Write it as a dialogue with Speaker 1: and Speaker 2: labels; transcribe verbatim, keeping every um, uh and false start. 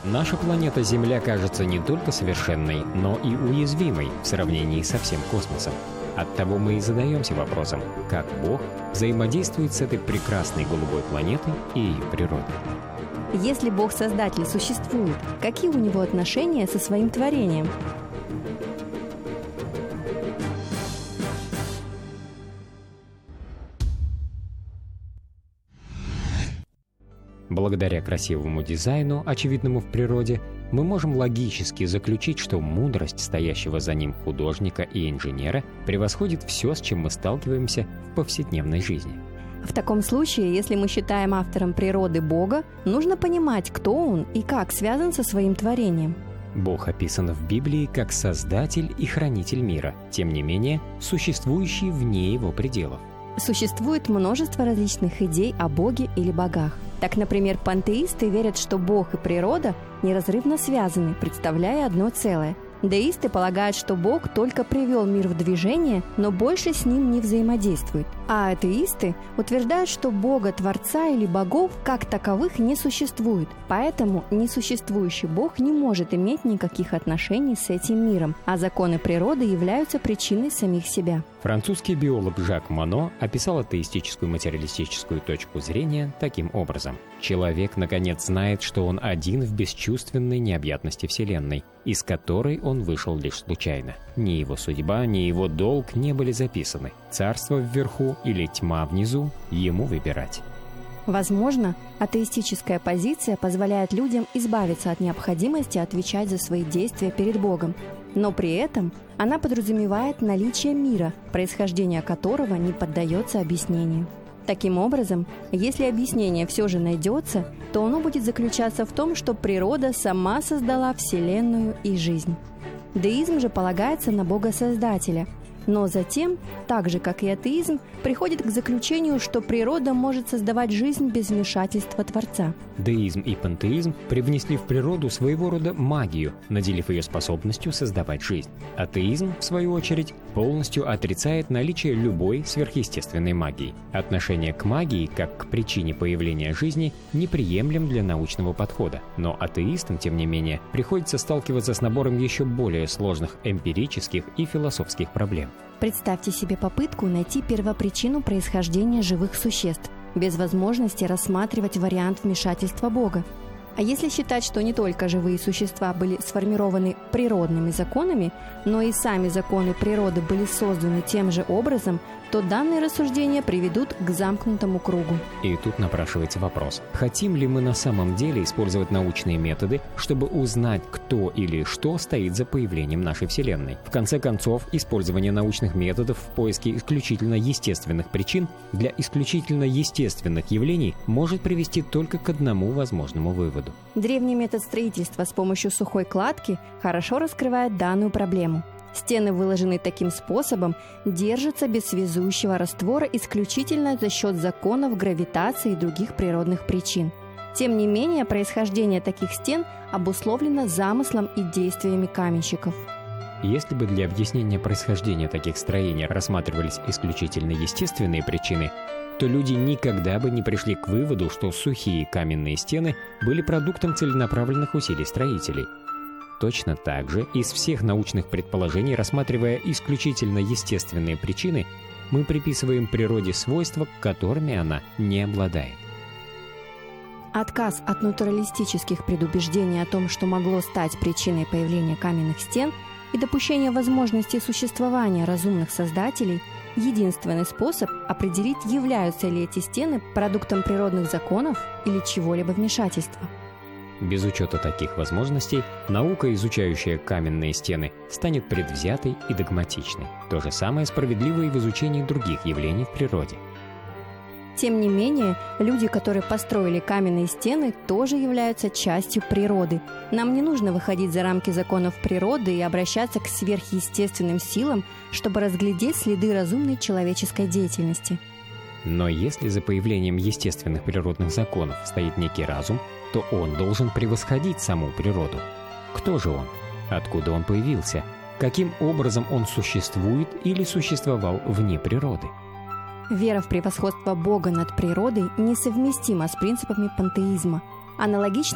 Speaker 1: Наша планета Земля кажется не только совершенной, но и уязвимой в сравнении со всем космосом. Оттого мы и задаемся вопросом, как Бог взаимодействует с этой прекрасной голубой планетой и ее природой.
Speaker 2: Если Бог-Создатель существует, какие у него отношения со своим творением?
Speaker 1: Благодаря красивому дизайну, очевидному в природе, мы можем логически заключить, что мудрость стоящего за ним художника и инженера превосходит все, с чем мы сталкиваемся в повседневной жизни.
Speaker 2: В таком случае, если мы считаем автором природы Бога, нужно понимать, кто Он и как связан со своим творением.
Speaker 1: Бог описан в Библии как создатель и хранитель мира, тем не менее, существующий вне его пределов.
Speaker 2: Существует множество различных идей о Боге или богах. Так, например, пантеисты верят, что Бог и природа неразрывно связаны, представляя одно целое. Деисты полагают, что Бог только привел мир в движение, но больше с ним не взаимодействует. А атеисты утверждают, что Бога, Творца или богов как таковых не существует. Поэтому несуществующий Бог не может иметь никаких отношений с этим миром, а законы природы являются причиной самих себя.
Speaker 1: Французский биолог Жак Моно описал атеистическую материалистическую точку зрения таким образом. Человек, наконец, знает, что он один в бесчувственной необъятности Вселенной, из которой он вышел лишь случайно. Ни его судьба, ни его долг не были записаны. Царство вверху или тьма внизу — ему выбирать.
Speaker 2: Возможно, атеистическая позиция позволяет людям избавиться от необходимости отвечать за свои действия перед Богом, но при этом она подразумевает наличие мира, происхождение которого не поддается объяснению. Таким образом, если объяснение все же найдется, то оно будет заключаться в том, что природа сама создала Вселенную и жизнь. Деизм же полагается на Бога-Создателя, но затем, так же как и атеизм, приходит к заключению, что природа может создавать жизнь без вмешательства Творца.
Speaker 1: Деизм и пантеизм привнесли в природу своего рода магию, наделив ее способностью создавать жизнь. Атеизм, в свою очередь, полностью отрицает наличие любой сверхъестественной магии. Отношение к магии, как к причине появления жизни, неприемлем для научного подхода. Но атеистам, тем не менее, приходится сталкиваться с набором еще более сложных эмпирических и философских проблем.
Speaker 2: Представьте себе попытку найти первопричину происхождения живых существ, без возможности рассматривать вариант вмешательства Бога. А если считать, что не только живые существа были сформированы природными законами, но и сами законы природы были созданы тем же образом, то данные рассуждения приведут к замкнутому кругу.
Speaker 1: И тут напрашивается вопрос: хотим ли мы на самом деле использовать научные методы, чтобы узнать, кто или что стоит за появлением нашей Вселенной? В конце концов, использование научных методов в поиске исключительно естественных причин для исключительно естественных явлений может привести только к одному возможному выводу.
Speaker 2: Древний метод строительства с помощью сухой кладки хорошо раскрывает данную проблему. Стены, выложенные таким способом, держатся без связующего раствора исключительно за счет законов гравитации и других природных причин. Тем не менее, происхождение таких стен обусловлено замыслом и действиями каменщиков.
Speaker 1: Если бы для объяснения происхождения таких строений рассматривались исключительно естественные причины, то люди никогда бы не пришли к выводу, что сухие каменные стены были продуктом целенаправленных усилий строителей. Точно так же из всех научных предположений, рассматривая исключительно естественные причины, мы приписываем природе свойства, которыми она не обладает.
Speaker 2: Отказ от натуралистических предубеждений о том, что могло стать причиной появления каменных стен, и допущение возможности существования разумных создателей – единственный способ определить, являются ли эти стены продуктом природных законов или чего-либо вмешательства.
Speaker 1: Без учета таких возможностей, наука, изучающая каменные стены, станет предвзятой и догматичной. То же самое справедливо и в изучении других явлений в природе.
Speaker 2: Тем не менее, люди, которые построили каменные стены, тоже являются частью природы. Нам не нужно выходить за рамки законов природы и обращаться к сверхъестественным силам, чтобы разглядеть следы разумной человеческой деятельности.
Speaker 1: Но если за появлением естественных природных законов стоит некий разум, то он должен превосходить саму природу. Кто же он? Откуда он появился? Каким образом он существует или существовал вне природы?
Speaker 2: Вера в превосходство Бога над природой несовместима с принципами пантеизма. Аналогично